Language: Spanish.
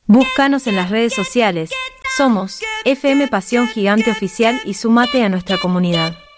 Búscanos en las redes sociales. Somos FM Pasión Gigante Oficial y sumate a nuestra comunidad.